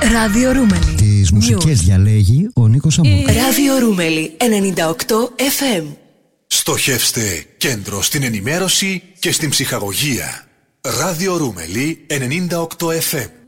Ράδιο Ρούμελι. Τις μουσικές διαλέγει ο Νίκος Αμμούκας. Ράδιο Ρούμελι 98 FM. Στοχεύστε κέντρο στην ενημέρωση και στην ψυχαγωγία. Ράδιο Ρούμελι 98 FM.